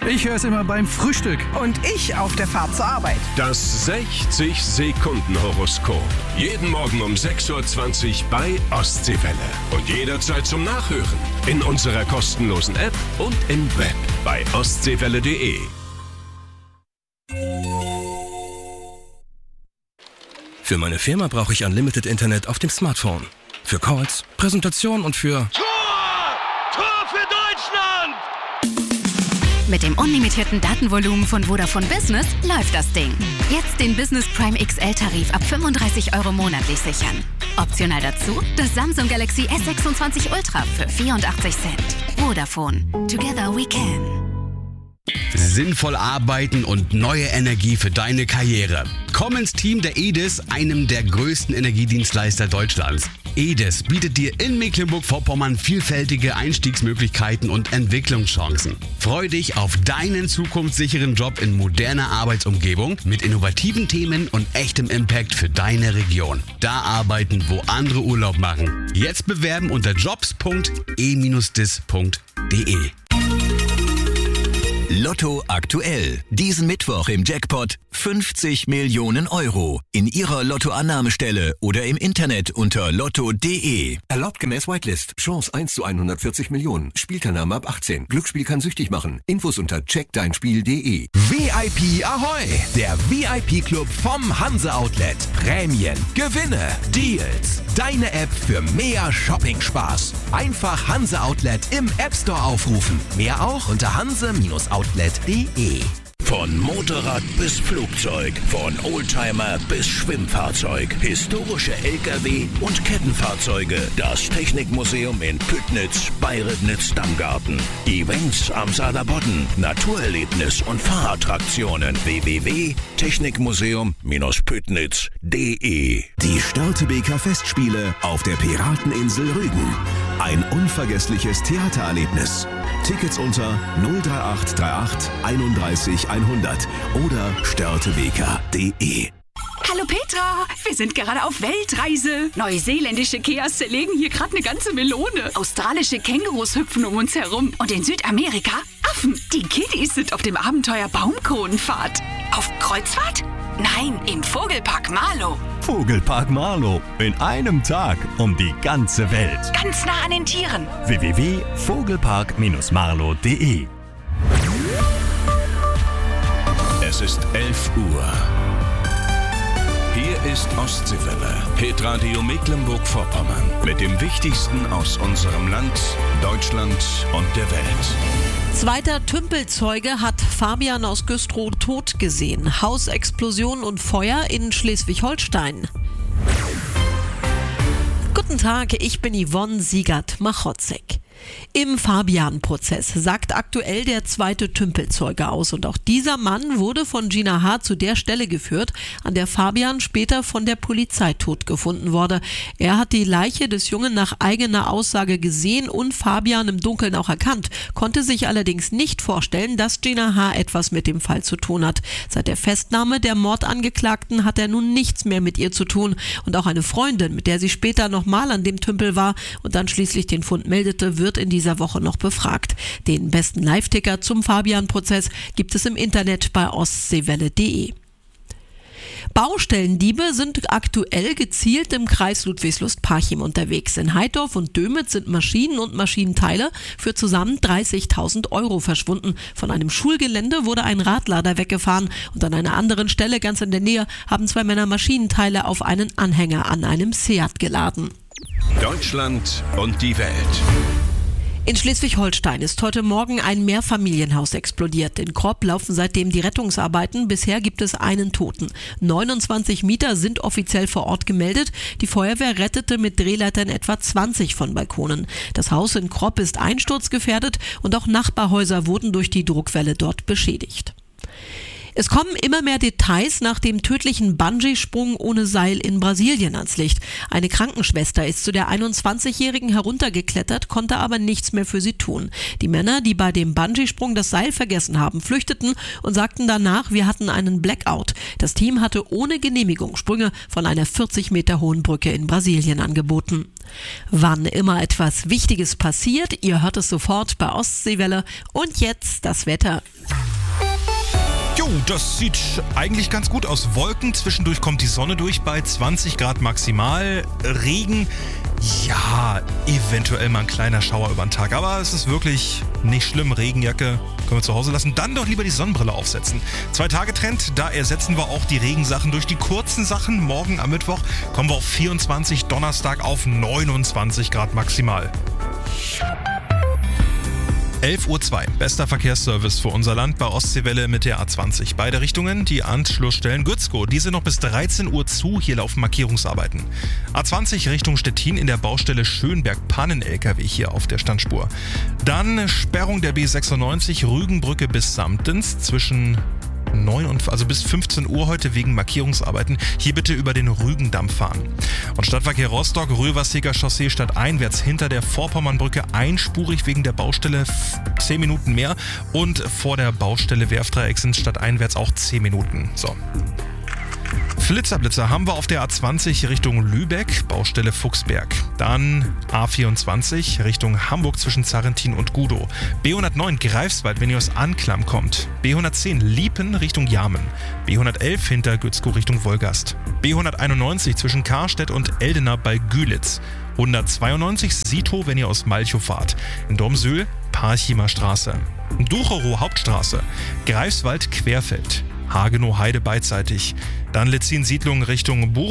Ich höre es immer beim Frühstück. Und ich auf der Fahrt zur Arbeit. Das 60-Sekunden-Horoskop. Jeden Morgen um 6.20 Uhr bei Ostseewelle. Und jederzeit zum Nachhören. In unserer kostenlosen App und im Web bei ostseewelle.de. Für meine Firma brauche ich Unlimited Internet auf dem Smartphone. Für Calls, Präsentationen und für... Tor für Deutschland! Mit dem unlimitierten Datenvolumen von Vodafone Business läuft das Ding. Jetzt den Business Prime XL-Tarif ab 35 € monatlich sichern. Optional dazu das Samsung Galaxy S26 Ultra für 84 Cent. Vodafone. Together we can. Sinnvoll arbeiten und neue Energie für deine Karriere. Komm ins Team der EDIS, einem der größten Energiedienstleister Deutschlands. EDIS bietet dir in Mecklenburg-Vorpommern vielfältige Einstiegsmöglichkeiten und Entwicklungschancen. Freu dich auf deinen zukunftssicheren Job in moderner Arbeitsumgebung mit innovativen Themen und echtem Impact für deine Region. Da arbeiten, wo andere Urlaub machen. Jetzt bewerben unter jobs.e-dis.de. Lotto aktuell. Diesen Mittwoch im Jackpot 50 Millionen € in Ihrer Lottoannahmestelle oder im Internet unter lotto.de. Erlaubt gemäß Whitelist. Chance 1 zu 140 Millionen. Spielteilnahme ab 18. Glücksspiel kann süchtig machen. Infos unter checkdeinspiel.de. VIP Ahoi! Der VIP-Club vom Hanse Outlet. Prämien, Gewinne, Deals. Deine App für mehr Shopping-Spaß. Einfach Hanse Outlet im App Store aufrufen. Mehr auch unter hanse-outlet.de. Von Motorrad bis Flugzeug, von Oldtimer bis Schwimmfahrzeug, historische LKW und Kettenfahrzeuge. Das Technikmuseum in Püttnitz bei Ribnitz-Damgarten. Events am Saarlandbodden, Naturerlebnis und Fahrattraktionen. www.technikmuseum-püttnitz.de. Die Störtebeker Festspiele auf der Pirateninsel Rügen. Ein unvergessliches Theatererlebnis. Tickets unter 03838 31 100 oder störtebeker.de. Hallo Petra, wir sind gerade auf Weltreise. Neuseeländische Keas zerlegen hier gerade eine ganze Melone. Australische Kängurus hüpfen um uns herum. Und in Südamerika Affen. Die Kiddies sind auf dem Abenteuer Baumkronenfahrt. Auf Kreuzfahrt? Nein, im Vogelpark Marlow. Vogelpark Marlow. In einem Tag um die ganze Welt. Ganz nah an den Tieren. www.vogelpark-marlow.de. Es ist 11 Uhr. Hier ist Ostseewelle, Hitradio Mecklenburg-Vorpommern. Mit dem Wichtigsten aus unserem Land, Deutschland und der Welt. Zweiter Tümpelzeuge hat Fabian aus Güstrow tot gesehen. Hausexplosion und Feuer in Schleswig-Holstein. Guten Tag, ich bin Yvonne Siegert-Machotzek. Im Fabian-Prozess sagt aktuell der zweite Tümpelzeuge aus und auch dieser Mann wurde von Gina H. zu der Stelle geführt, an der Fabian später von der Polizei tot gefunden wurde. Er hat die Leiche des Jungen nach eigener Aussage gesehen und Fabian im Dunkeln auch erkannt, konnte sich allerdings nicht vorstellen, dass Gina H. etwas mit dem Fall zu tun hat. Seit der Festnahme der Mordangeklagten hat er nun nichts mehr mit ihr zu tun und auch eine Freundin, mit der sie später nochmal an dem Tümpel war und dann schließlich den Fund meldete, wird in dieser Woche noch befragt. Den besten Live-Ticker zum Fabian-Prozess gibt es im Internet bei ostseewelle.de. Baustellendiebe sind aktuell gezielt im Kreis Ludwigslust-Parchim unterwegs. In Heidorf und Dömitz sind Maschinen und Maschinenteile für zusammen 30.000 € verschwunden. Von einem Schulgelände wurde ein Radlader weggefahren und an einer anderen Stelle ganz in der Nähe haben 2 Männer Maschinenteile auf einen Anhänger an einem Seat geladen. Deutschland und die Welt. In Schleswig-Holstein ist heute Morgen ein Mehrfamilienhaus explodiert. In Kropp laufen seitdem die Rettungsarbeiten. Bisher gibt es einen Toten. 29 Mieter sind offiziell vor Ort gemeldet. Die Feuerwehr rettete mit Drehleitern etwa 20 von Balkonen. Das Haus in Kropp ist einsturzgefährdet und auch Nachbarhäuser wurden durch die Druckwelle dort beschädigt. Es kommen immer mehr Details nach dem tödlichen Bungee-Sprung ohne Seil in Brasilien ans Licht. Eine Krankenschwester ist zu der 21-Jährigen heruntergeklettert, konnte aber nichts mehr für sie tun. Die Männer, die bei dem Bungee-Sprung das Seil vergessen haben, flüchteten und sagten danach, wir hatten einen Blackout. Das Team hatte ohne Genehmigung Sprünge von einer 40 Meter hohen Brücke in Brasilien angeboten. Wann immer etwas Wichtiges passiert, ihr hört es sofort bei Ostseewelle. Und jetzt das Wetter. Jo, das sieht eigentlich ganz gut aus. Wolken, zwischendurch kommt die Sonne durch bei 20 Grad maximal. Regen, ja, eventuell mal ein kleiner Schauer über den Tag. Aber es ist wirklich nicht schlimm. Regenjacke können wir zu Hause lassen. Dann doch lieber die Sonnenbrille aufsetzen. 2-Tage-Trend, da ersetzen wir auch die Regensachen durch die kurzen Sachen. Morgen am Mittwoch kommen wir auf 24, Donnerstag auf 29 Grad maximal. 11:02 Uhr, bester Verkehrsservice für unser Land bei Ostseewelle mit der A20. Beide Richtungen, die Anschlussstellen Gützkow, die sind noch bis 13 Uhr zu, hier laufen Markierungsarbeiten. A20 Richtung Stettin in der Baustelle Schönberg, Pannen-LKW hier auf der Standspur. Dann Sperrung der B96 Rügenbrücke bis Samtens zwischen 9 also bis 15 Uhr heute wegen Markierungsarbeiten. Hier bitte über den Rügendamm fahren. Und Stadtverkehr Rostock, Röverseger Chaussee stadteinwärts hinter der Vorpommernbrücke einspurig wegen der Baustelle 10 Minuten mehr und vor der Baustelle Werftdreieck sind stadteinwärts auch 10 Minuten. So. Flitzerblitzer haben wir auf der A20 Richtung Lübeck, Baustelle Fuchsberg. Dann A24 Richtung Hamburg zwischen Zarrentin und Gudow. B109 Greifswald, wenn ihr aus Anklam kommt. B110 Liepen Richtung Jarmen. B111 hinter Gützkow Richtung Wolgast. B191 zwischen Karstedt und Eldena bei Gülitz. 192 Sito, wenn ihr aus Malchow fahrt. In Domsühl Parchimer Straße. Ducherow Hauptstraße. Greifswald Querfeld. Hagenow Heide beidseitig. Dann Letzin Siedlung Richtung Bochum.